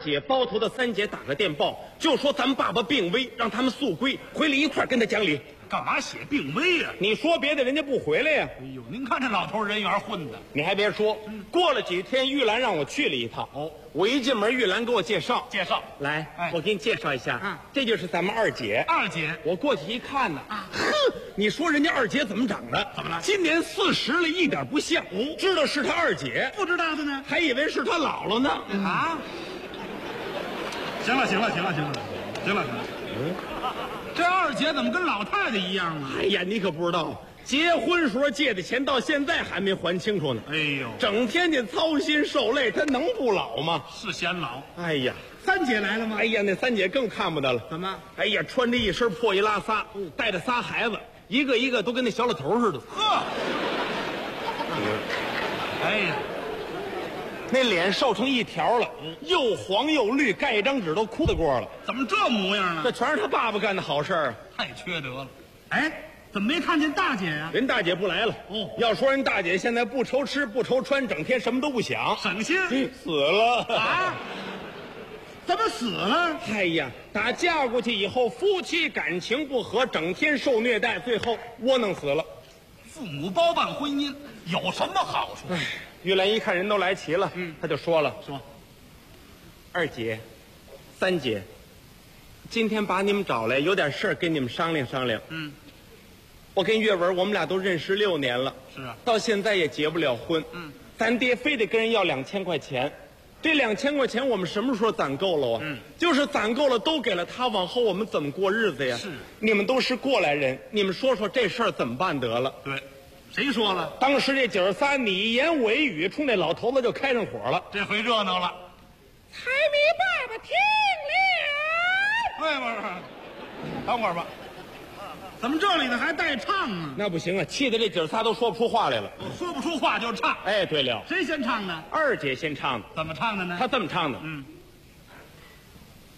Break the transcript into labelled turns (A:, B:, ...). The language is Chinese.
A: 姐、包头的三姐打个电报，就说咱们爸爸病危，让他们速归，回来一块儿跟他讲理。
B: 干嘛写病危呀？
A: 你说别的，人家不回来呀。
B: 哎呦，您看这老头人缘混的。
A: 你还别说，过了几天，玉兰让我去了一趟。
B: 哦，
A: 我一进门，玉兰给我介绍，来，
B: 哎
A: 我给你介绍一下，这就是咱们二姐。
B: 二姐，
A: 我过去一看呢，哼，你说人家二姐怎么长的？
B: 怎么了
A: 今年40了，一点不像。知道是她二姐，
B: 不知道的呢？
A: 还以为是她姥姥呢。
B: 啊！行了，这二姐怎么跟老太太一样啊？
A: 哎呀，你可不知道，结婚时候借的钱到现在还没还清楚呢。
B: 哎呦，
A: 整天得操心受累，她能不老吗？
B: 是显老。
A: 哎呀，
B: 三姐来了吗？
A: 哎呀，那三姐更看不得了。
B: 怎么？
A: 哎呀，穿着一身破衣拉撒，带着仨孩子，一个一个都跟那小老头似的。
B: 呵，哎呀，
A: 那脸瘦成一条了，又黄又绿，盖一张纸都哭得过了。
B: 怎么这模样呢？
A: 这全是他爸爸干的好事儿啊！
B: 太缺德了。哎，怎么没看见大姐呀？
A: 人大姐不来了。
B: 哦，
A: 要说人大姐现在不愁吃不愁穿，整天什么都不想，
B: 省心
A: 死了
B: 啊？怎么死了？
A: 哎呀，打嫁过去以后，夫妻感情不和，整天受虐待，最后窝囊死了。
B: 父母包办婚姻有什么好处？
A: 玉兰一看人都来齐了，他就说了：“
B: 说，
A: 二姐、三姐，今天把你们找来，有点事儿跟你们商量商量。我跟月文，我们俩都认识6年了，
B: 是啊，
A: 到现在也结不了婚。咱爹非得跟人要2000块钱，这2000块钱我们什么时候攒够了啊？就是攒够了都给了他，往后我们怎么过日子呀？
B: 是，
A: 你们都是过来人，你们说说这事儿怎么办得了？
B: 对，谁说了？
A: 当时这姐儿仨你言我一语，冲那老头子就开上火了。
B: 这回热闹了。
A: 财迷爸爸听了，
B: 不，等会儿吧。怎么这里头还带唱啊？
A: 那不行啊，气得这姐儿仨都说不出话来了。
B: 我说不出话就唱。
A: 哎，对了，
B: 谁先唱的？
A: 二姐先唱的，
B: 怎么唱的呢？
A: 她这么唱的：